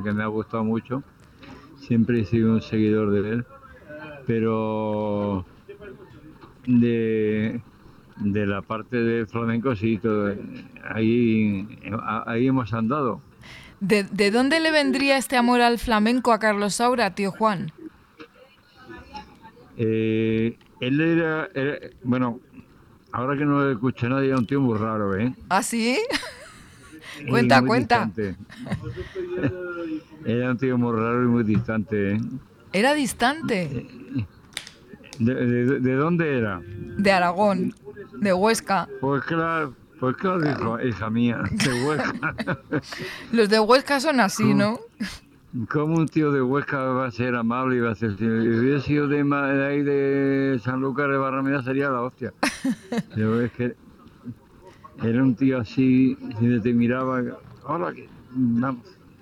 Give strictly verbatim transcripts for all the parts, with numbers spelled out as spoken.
que me ha gustado mucho. Siempre he sido un seguidor de él, pero de, de la parte del flamenco sí, todo, ahí, ahí hemos andado. ¿De, ¿De dónde le vendría este amor al flamenco a Carlos Saura, tío Juan? Eh, él era, era, bueno, ahora que no lo escucha nadie, era un tío muy raro, ¿eh? ¿Ah, sí? Y Cuenta, muy cuenta. distante. Era un tío muy raro y muy distante, ¿eh? Era distante. ¿De, de, de dónde era? De Aragón, de Huesca. Pues claro, pues claro, hijo, hija mía, de Huesca. Los de Huesca son así, ¿no? ¿Cómo un tío de Huesca va a ser amable y va a ser... Si hubiera sido de, de ahí de Sanlúcar de Barrameda sería la hostia. Pero es que era un tío así, si te miraba, hola, que vamos.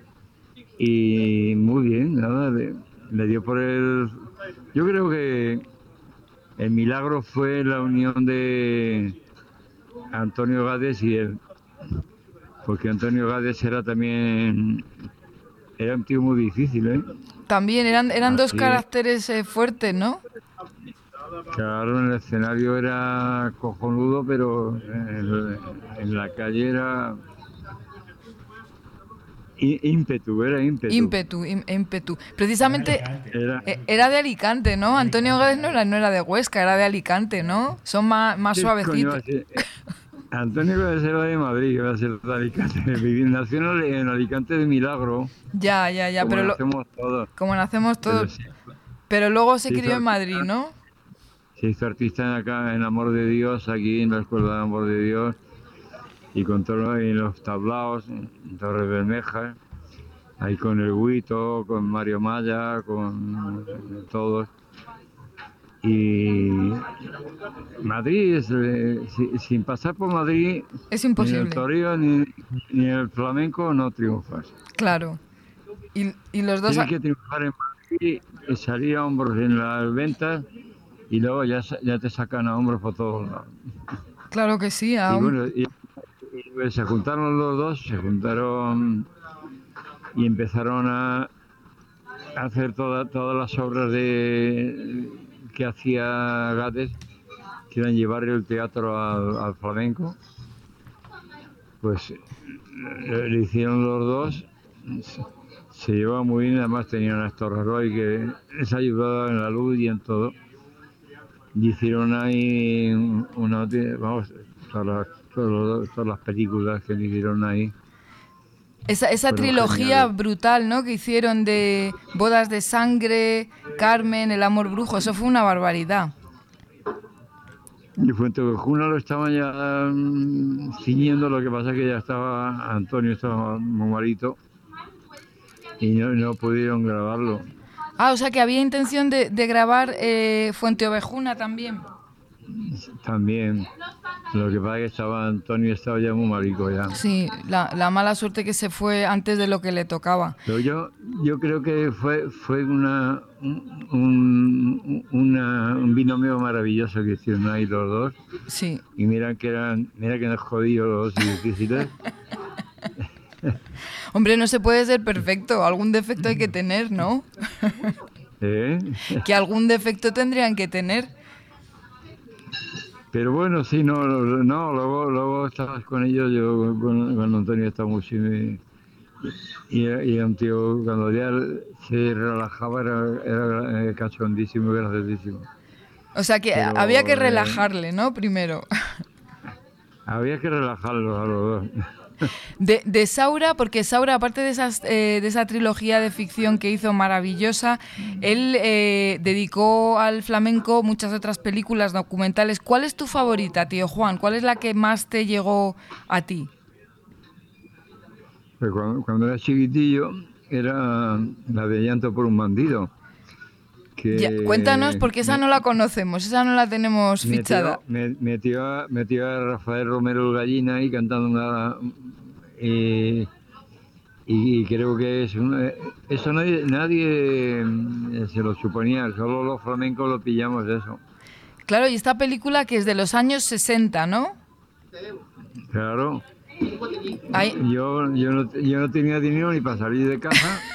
Y muy bien, nada, le, le dio por el... Yo creo que el milagro fue la unión de Antonio Gades y él. Porque Antonio Gades era también... Era un tío muy difícil, ¿eh? También eran, eran dos Así, caracteres eh, fuertes, ¿no? claro, en el escenario era cojonudo, pero en, en la calle era ímpetu, era ímpetu. Ímpetu, ímpetu. Precisamente era, era de Alicante, ¿no? Antonio Gades no era, no era de Huesca, era de Alicante, ¿no? Son más, más suavecitos. Antonio Gades era de Madrid, iba a ser de Alicante. Nació en Alicante de milagro. Ya, ya, ya. Como pero nacemos lo, todos. Como nacemos todos. Pero, sí, pero luego se crió en Madrid, ¿no? Se hizo artista acá en Amor de Dios, aquí en la Escuela de Amor de Dios, y con todos los tablaos, en Torres Bermejas, ahí con el Huito, con Mario Maya, con todos. Y Madrid, es, eh, sin pasar por Madrid, es imposible. Ni el toreo ni, ni el flamenco no triunfas. Claro. Y, y los dos... Tienes que triunfar en Madrid, salir a hombros en las ventas y luego ya, ya te sacan a hombros por todos lados. Claro que sí. Y bueno, y, y se juntaron los dos, se juntaron y empezaron a hacer toda, todas las obras de que hacía Gades, que eran llevar el teatro al, al flamenco. Pues lo hicieron los dos, se llevaba muy bien, además tenían a Astor Roy que les ayudaba en la luz y en todo. Y hicieron ahí una, vamos, todas las, todas las películas que hicieron ahí. Esa, esa trilogía geniales. Brutal, ¿no? Que hicieron de Bodas de Sangre, Carmen, El Amor Brujo, eso fue una barbaridad. Y Fuenteovejuna lo estaban ya um, ciñendo, lo que pasa es que ya estaba, Antonio estaba muy malito y no, no pudieron grabarlo. Ah, o sea que había intención de, de grabar eh, Fuenteovejuna también. También. Lo que pasa es que estaba Antonio estaba ya muy marico ya. Sí, la, la mala suerte que se fue antes de lo que le tocaba. Pero yo yo creo que fue fue una un, una, un binomio maravilloso que hicieron ahí los dos. Sí. Y mira que eran mira que eran jodidos y difíciles. Hombre, no se puede ser perfecto, algún defecto hay que tener, ¿no? ¿Eh? Que algún defecto tendrían que tener. Pero bueno, sí, no, no, luego, luego estabas con ellos, yo con, con Antonio estaba mucho y, y, y un tío, cuando ya se relajaba era, era cachondísimo, graciosísimo. O sea que Pero, había que relajarle, ¿no? Primero. Había que relajarlo a los dos. De, de Saura, porque Saura, aparte de, esas, eh, de esa trilogía de ficción que hizo maravillosa, él eh, dedicó al flamenco muchas otras películas documentales. ¿Cuál es tu favorita, tío Juan? ¿Cuál es la que más te llegó a ti? Pues cuando, cuando era chiquitillo era la de Llanto por un bandido. Que ya, cuéntanos, porque esa me, no la conocemos, esa no la tenemos fichada. Metió, me, metió, metió a Rafael Romero el Gallina ahí cantando una... Eh, y creo que es una, eso nadie, nadie se lo suponía, solo los flamencos lo pillamos eso. Claro, y esta película que es de los años sesenta, ¿no? Claro. Ahí. Yo, yo, no, yo no tenía dinero ni para salir de casa.